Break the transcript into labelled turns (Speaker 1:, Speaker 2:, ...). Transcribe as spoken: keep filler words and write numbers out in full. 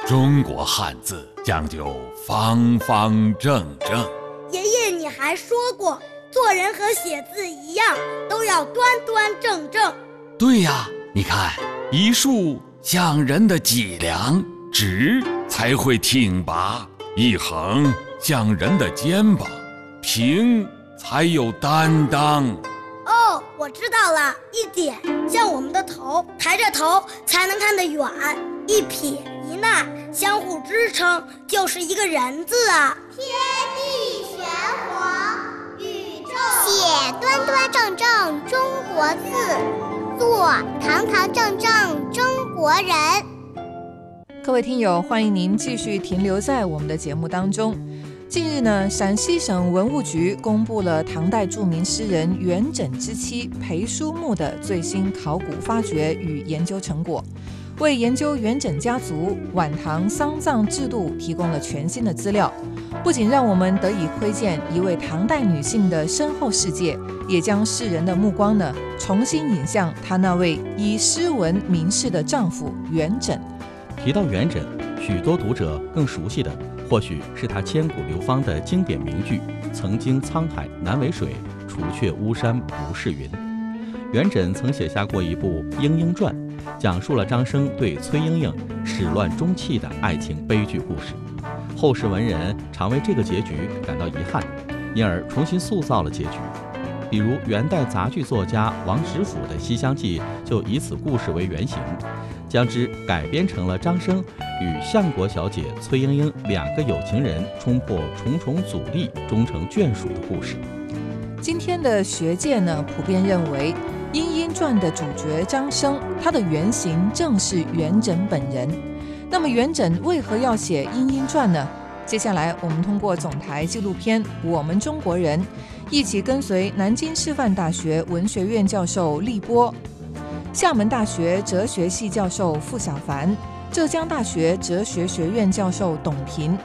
Speaker 1: 中国汉字讲究方方正正。
Speaker 2: 爷爷，你还说过，做人和写字一样，都要端端正正。
Speaker 1: 对呀，你看，一竖像人的脊梁，直才会挺拔；一横像人的肩膀，平才有担当。
Speaker 2: 哦，我知道了，一点像我们的头，抬着头才能看得远；一撇一捺相互支撑，就是一个人字啊。
Speaker 3: 天地玄黄，宇宙写端端正正中国字，做堂堂正正中国人。
Speaker 4: 各位听友，欢迎您继续停留在我们的节目当中。近日呢，陕西省文物局公布了唐代著名诗人元稹之妻裴叔木的最新考古发掘与研究成果，为研究元稹家族晚唐丧葬制度提供了全新的资料，不仅让我们得以窥见一位唐代女性的深厚世界，也将世人的目光呢重新引向她那位以诗文名士的丈夫元稹。
Speaker 5: 提到元稹，许多读者更熟悉的或许是他千古流芳的经典名句“曾经沧海难为水，除却巫山不是云”。元稹曾写下过一部《莺莺传》，讲述了张生对崔莺莺始乱终弃的爱情悲剧故事。后世文人常为这个结局感到遗憾，因而重新塑造了结局。比如元代杂剧作家王实甫的《西厢记》就以此故事为原型，将之改编成了张生与相国小姐崔莺莺两个有情人冲破重重阻力，终成眷属的故事。
Speaker 4: 今天的学界呢，普遍认为《莺莺传》的主角张生，他的原型正是元稹本人。那么元稹为何要写《莺莺传》呢？接下来我们通过总台纪录片《我们中国人》，一起跟随南京师范大学文学院教授厉波、厦门大学哲学系教授傅小凡、浙江大学哲学学院教授董平